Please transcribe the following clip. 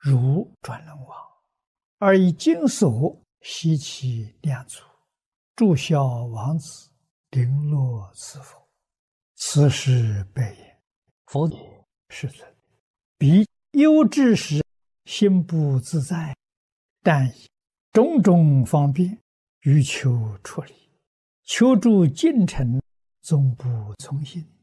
如转轮王，而以金锁悉其两足，注销王子，绫罗赐佛。此时白言：佛也，世尊，彼忧之时，心不自在，但以种种方便，欲求出离，求助近臣，终不从心。